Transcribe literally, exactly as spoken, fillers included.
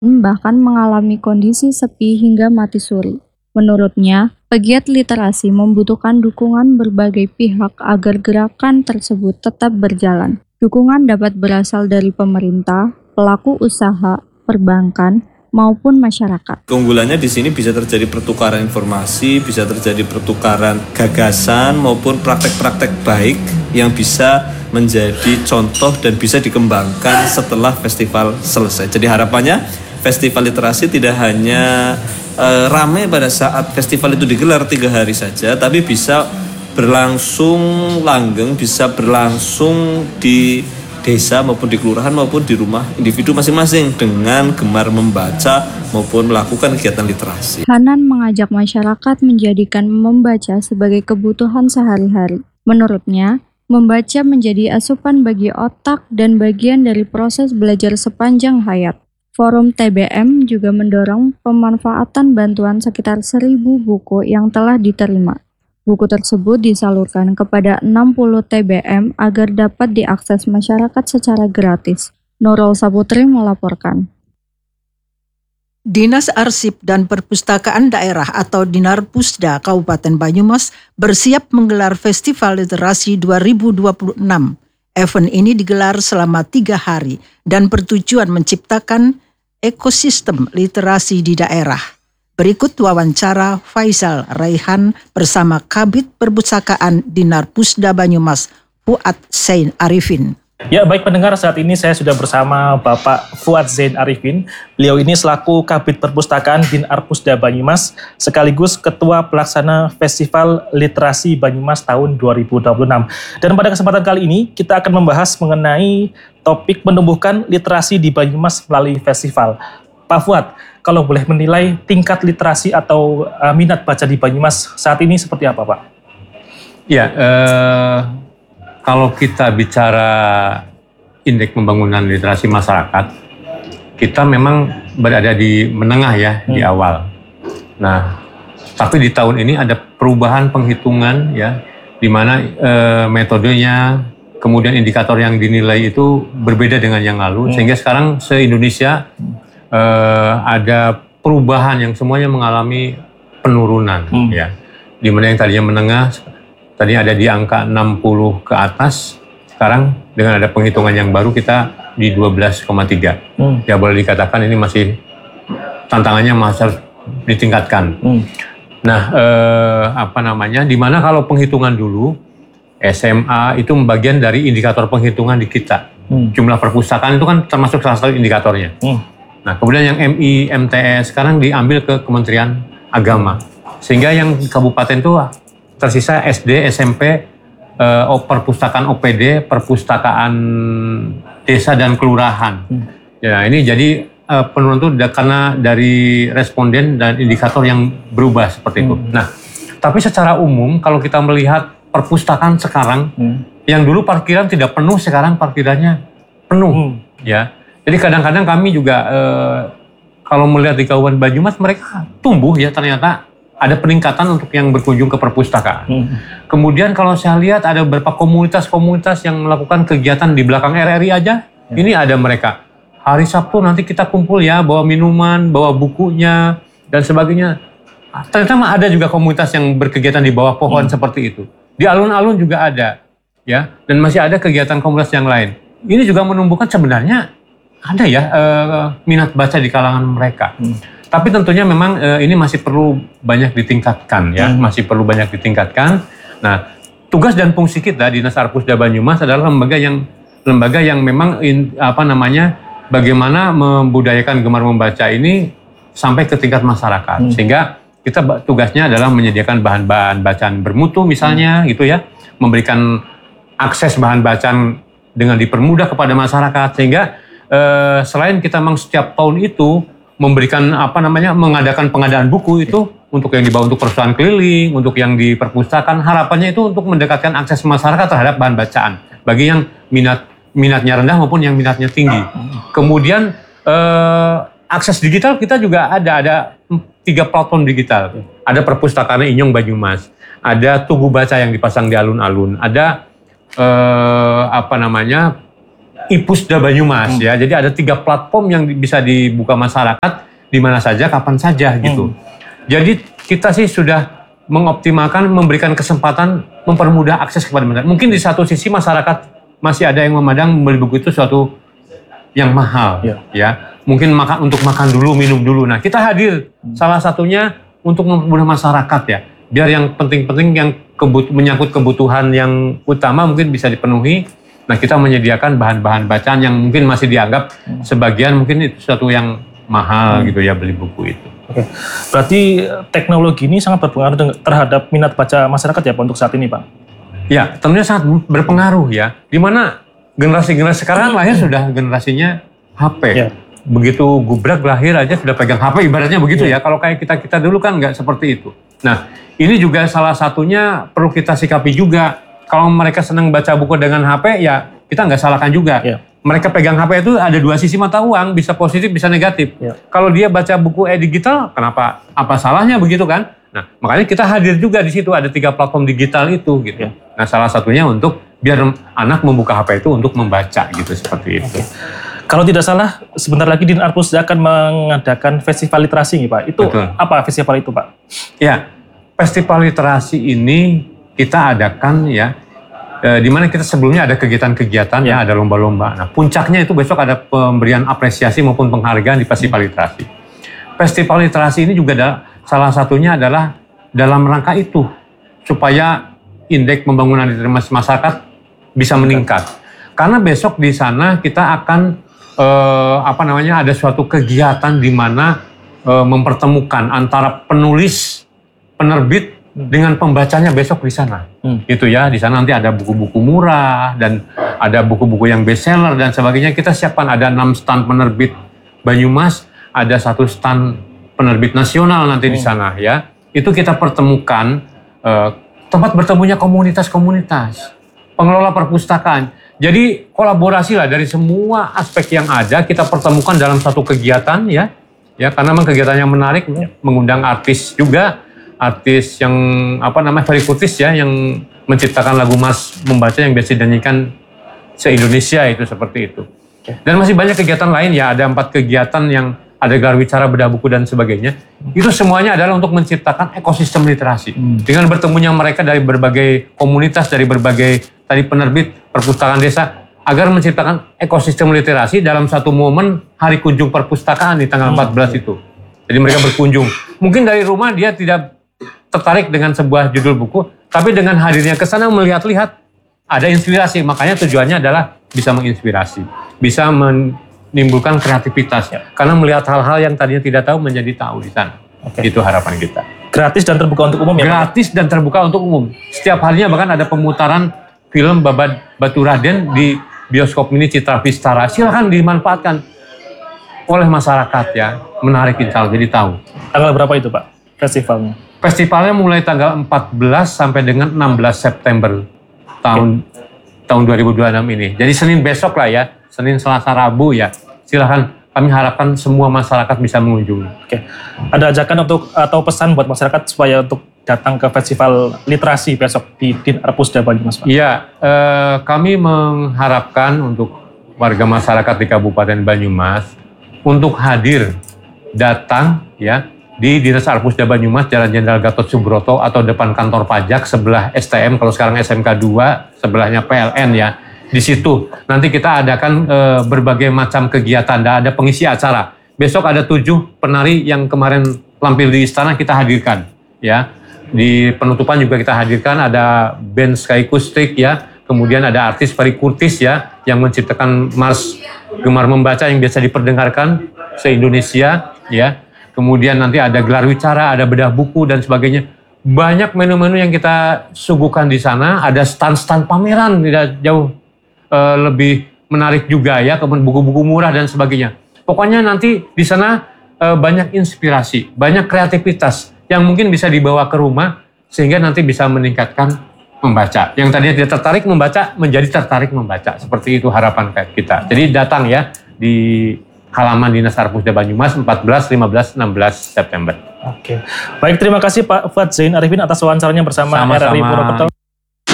bahkan mengalami kondisi sepi hingga mati suri. Menurutnya, pegiat literasi membutuhkan dukungan berbagai pihak agar gerakan tersebut tetap berjalan. Dukungan dapat berasal dari pemerintah, pelaku usaha, perbankan, maupun masyarakat. Keunggulannya di sini bisa terjadi pertukaran informasi, bisa terjadi pertukaran gagasan maupun praktek-praktek baik yang bisa menjadi contoh dan bisa dikembangkan setelah festival selesai. Jadi harapannya festival literasi tidak hanya uh, ramai pada saat festival itu digelar tiga hari saja, tapi bisa berlangsung langgeng, bisa berlangsung di desa maupun di kelurahan maupun di rumah individu masing-masing dengan gemar membaca maupun melakukan kegiatan literasi. Hanan mengajak masyarakat menjadikan membaca sebagai kebutuhan sehari-hari. Menurutnya, membaca menjadi asupan bagi otak dan bagian dari proses belajar sepanjang hayat. Forum T B M juga mendorong pemanfaatan bantuan sekitar seribu buku yang telah diterima. Buku tersebut disalurkan kepada enam puluh T B M agar dapat diakses masyarakat secara gratis. Nurul Saputri melaporkan. Dinas Arsip dan Perpustakaan Daerah atau Dinarpusda Kabupaten Banyumas bersiap menggelar Festival Literasi dua ribu dua puluh enam. Event ini digelar selama tiga hari dan bertujuan menciptakan ekosistem literasi di daerah. Berikut wawancara Faisal Raihan bersama Kabid Perpustakaan Dinarpusda Banyumas, Fuad Zain Arifin. Ya, baik pendengar, saat ini saya sudah bersama Bapak Fuad Zain Arifin. Beliau ini selaku Kabid Perpustakaan Dinarpusda Banyumas, sekaligus Ketua Pelaksana Festival Literasi Banyumas tahun dua ribu dua puluh enam. Dan pada kesempatan kali ini, kita akan membahas mengenai topik menumbuhkan literasi di Banyumas melalui festival. Pak Fuad, kalau boleh menilai tingkat literasi atau uh, minat baca di Banyumas saat ini seperti apa, Pak? Ya, eh... kalau kita bicara indeks pembangunan literasi masyarakat, kita memang berada di menengah ya, hmm. di awal. Nah, tapi di tahun ini ada perubahan penghitungan ya, di mana e, metodenya, kemudian indikator yang dinilai itu berbeda dengan yang lalu, hmm. sehingga sekarang se-Indonesia e, ada perubahan yang semuanya mengalami penurunan hmm. ya. Di mana yang tadinya menengah, tadi ada di angka enam puluh ke atas, sekarang dengan ada penghitungan yang baru kita di dua belas koma tiga. Hmm. Ya boleh dikatakan ini masih tantangannya masih ditingkatkan. Hmm. Nah, eh, apa namanya, dimana kalau penghitungan dulu, S M A itu bagian dari indikator penghitungan di kita. Hmm. Jumlah perpustakaan itu kan termasuk salah satu indikatornya. Hmm. Nah, kemudian yang M I, M T S sekarang diambil ke Kementerian Agama. Sehingga yang kabupaten itu tersisa S D, S M P, eh, perpustakaan O P D, perpustakaan desa dan kelurahan. Hmm. Ya, ini jadi eh, penurunan itu karena dari responden dan indikator yang berubah seperti itu. Hmm. Nah, tapi secara umum kalau kita melihat perpustakaan sekarang, hmm. yang dulu parkiran tidak penuh, sekarang parkirannya penuh. Hmm. Ya, jadi kadang-kadang kami juga eh, kalau melihat di Kabupaten Banyumas mereka tumbuh ya ternyata. Ada peningkatan untuk yang berkunjung ke perpustakaan. Hmm. Kemudian kalau saya lihat ada beberapa komunitas-komunitas yang melakukan kegiatan di belakang R R I aja. Hmm. Ini ada mereka. Hari Sabtu nanti kita kumpul ya, bawa minuman, bawa bukunya, dan sebagainya. Ternyata ada juga komunitas yang berkegiatan di bawah pohon hmm. seperti itu. Di alun-alun juga ada. Ya, dan masih ada kegiatan komunitas yang lain. Ini juga menumbuhkan sebenarnya ada ya eh, minat baca di kalangan mereka. Hmm. Tapi tentunya memang e, ini masih perlu banyak ditingkatkan ya, hmm. masih perlu banyak ditingkatkan. Nah, tugas dan fungsi kita Dinas Arpusda Banyumas adalah lembaga yang lembaga yang memang in, apa namanya bagaimana membudayakan gemar membaca ini sampai ke tingkat masyarakat. Hmm. Sehingga kita tugasnya adalah menyediakan bahan-bahan bacaan bermutu misalnya hmm. gitu ya, memberikan akses bahan bacaan dengan dipermudah kepada masyarakat sehingga e, selain kita memang setiap tahun itu memberikan apa namanya mengadakan pengadaan buku itu untuk yang dibawa untuk perusahaan keliling, untuk yang di perpustakaan, harapannya itu untuk mendekatkan akses masyarakat terhadap bahan bacaan bagi yang minat minatnya rendah maupun yang minatnya tinggi. Kemudian eh, akses digital kita juga ada ada tiga platform digital. Ada perpustakaan Inyong Banyumas, ada Tugu Baca yang dipasang di alun-alun, ada eh, apa namanya iPusda Banyumas hmm. ya. Jadi ada tiga platform yang bisa dibuka masyarakat di mana saja, kapan saja gitu. Hmm. Jadi kita sih sudah mengoptimalkan, memberikan kesempatan, mempermudah akses kepada masyarakat. Mungkin di satu sisi masyarakat masih ada yang memandang membeli buku itu suatu yang mahal, ya. ya. Mungkin makan untuk makan dulu, minum dulu. Nah, kita hadir hmm. salah satunya untuk mempermudah masyarakat ya. Biar yang penting-penting yang kebut menyangkut kebutuhan yang utama mungkin bisa dipenuhi. Nah, kita menyediakan bahan-bahan bacaan yang mungkin masih dianggap hmm. sebagian mungkin itu sesuatu yang mahal hmm. gitu ya, beli buku itu. Oke, berarti teknologi ini sangat berpengaruh terhadap minat baca masyarakat ya Pak untuk saat ini Pak? Ya, tentunya sangat berpengaruh ya. Dimana generasi-generasi sekarang lahir sudah generasinya H P. Ya. Begitu gubrak lahir aja sudah pegang H P, ibaratnya begitu ya. ya. Kalau kayak kita-kita dulu kan nggak seperti itu. Nah, ini juga salah satunya perlu kita sikapi juga. Kalau mereka senang baca buku dengan H P, ya kita nggak salahkan juga. Ya. Mereka pegang H P itu ada dua sisi mata uang, bisa positif, bisa negatif. Ya. Kalau dia baca buku e-digital, kenapa? Apa salahnya begitu kan? Nah, makanya kita hadir juga di situ, ada tiga platform digital itu gitu. Ya. Nah, salah satunya untuk biar anak membuka H P itu untuk membaca gitu, seperti itu. Oke. Kalau tidak salah, sebentar lagi Din Arpusda akan mengadakan festival literasi nih Pak. Itu Betul. Apa festival itu Pak? Ya, festival literasi ini kita adakan ya, e, di mana kita sebelumnya ada kegiatan-kegiatan ya, ya ada lomba-lomba. Nah, puncaknya itu besok ada pemberian apresiasi maupun penghargaan di festival literasi. Festival literasi ini juga ada, salah satunya adalah dalam rangka itu supaya indeks pembangunan literasi masyarakat bisa meningkat. Karena besok di sana kita akan eh, apa namanya ada suatu kegiatan di mana eh, mempertemukan antara penulis, penerbit dengan pembacanya besok di sana. Hmm. Gitu ya, di sana nanti ada buku-buku murah dan ada buku-buku yang bestseller dan sebagainya. Kita siapkan ada enam stand penerbit Banyumas, ada satu stand penerbit nasional nanti hmm. di sana ya. Itu kita pertemukan eh, tempat bertemunya komunitas-komunitas, pengelola perpustakaan. Jadi kolaborasi lah dari semua aspek yang ada kita pertemukan dalam satu kegiatan ya, ya karena memang kegiatannya menarik, mengundang artis juga, artis yang apa namanya verikutis ya, yang menciptakan lagu Mas Membaca yang biasa dinyanyikan se-Indonesia itu seperti itu. Dan masih banyak kegiatan lain ya, ada empat kegiatan yang ada gelar bicara, bedah buku dan sebagainya. Itu semuanya adalah untuk menciptakan ekosistem literasi. Hmm. Dengan bertemunya mereka dari berbagai komunitas, dari berbagai tadi penerbit, perpustakaan desa, agar menciptakan ekosistem literasi dalam satu momen Hari Kunjung Perpustakaan di tanggal empat belas itu. Jadi mereka berkunjung. Mungkin dari rumah dia tidak tertarik dengan sebuah judul buku, tapi dengan hadirnya ke sana melihat-lihat ada inspirasi. Makanya tujuannya adalah bisa menginspirasi, bisa menimbulkan kreativitas. Ya. Karena melihat hal-hal yang tadinya tidak tahu menjadi tahu di sana. Oke. Itu harapan kita. Gratis dan terbuka untuk umum ya? Gratis Pak? Dan terbuka untuk umum. Setiap harinya bahkan ada pemutaran film Babad Batu Raden di bioskop mini Citra Vistara. Silakan dimanfaatkan oleh masyarakat ya. Menarik insya Allah, jadi tahu. Tanggal berapa itu Pak festivalnya? Festivalnya mulai tanggal empat belas sampai dengan enam belas September tahun okay. tahun dua ribu dua puluh enam ini. Jadi Senin besok lah ya, Senin, Selasa, Rabu ya. Silakan, kami harapkan semua masyarakat bisa mengunjungi. Oke. Ada ajakan untuk atau pesan buat masyarakat supaya untuk datang ke festival literasi besok di Din Arpusda Banyumas Pak? Iya, eh, kami mengharapkan untuk warga masyarakat di Kabupaten Banyumas untuk hadir datang ya di Dinas Arpusda Banyumas, Jalan Jenderal Gatot Subroto atau depan kantor pajak sebelah S T M, kalau sekarang S M K dua, sebelahnya P L N ya. Di situ nanti kita adakan e, berbagai macam kegiatan, ada pengisi acara. Besok ada tujuh penari yang kemarin tampil di istana kita hadirkan ya. Di penutupan juga kita hadirkan ada band Sky Kustik ya. Kemudian ada artis Ferry Kurtis ya yang menciptakan Mars Gemar Membaca yang biasa diperdengarkan se-Indonesia ya. Kemudian nanti ada gelar wicara, ada bedah buku dan sebagainya. Banyak menu-menu yang kita suguhkan di sana, ada stand-stand pameran tidak jauh e, lebih menarik juga ya, kemudian buku-buku murah dan sebagainya. Pokoknya nanti di sana e, banyak inspirasi, banyak kreativitas yang mungkin bisa dibawa ke rumah sehingga nanti bisa meningkatkan membaca. Yang tadinya tidak tertarik membaca menjadi tertarik membaca. Seperti itu harapan kita. Jadi datang ya di halaman Dinas Arpusda Banyumas empat belas, lima belas, enam belas September. Oke. Baik, terima kasih Pak Fuad Zain Arifin atas wawancaranya bersama R R I Purwokerto.